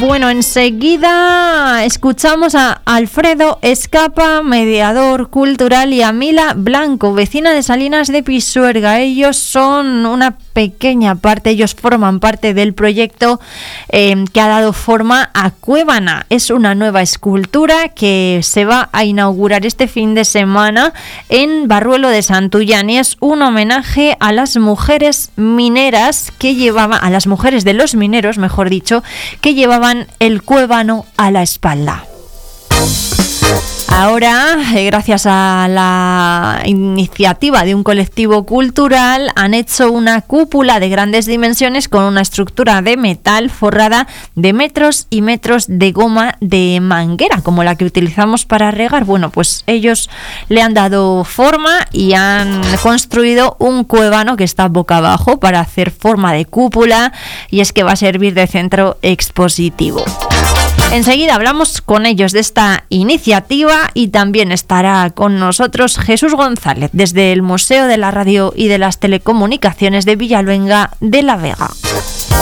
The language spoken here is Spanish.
Bueno, enseguida escuchamos a Alfredo Escapa, mediador cultural, y a Mila Blanco, vecina de Salinas de Pisuerga. Ellos son una pequeña parte, ellos forman parte del proyecto que ha dado forma a Cuébana. Es una nueva escultura que se va a inaugurar este fin de semana en Barruelo de Santullán, y es un homenaje a las mujeres mineras que llevaban, a las mujeres de los mineros, mejor dicho, que llevaban el cuébano a la espalda. Ahora, gracias a la iniciativa de un colectivo cultural, han hecho una cúpula de grandes dimensiones con una estructura de metal forrada de metros y metros de goma de manguera, como la que utilizamos para regar. Bueno, pues ellos le han dado forma y han construido un cuébano que está boca abajo para hacer forma de cúpula, y es que va a servir de centro expositivo. Enseguida hablamos con ellos de esta iniciativa, y también estará con nosotros Jesús González desde el Museo de la Radio y de las Telecomunicaciones de Villaluenga de la Vega.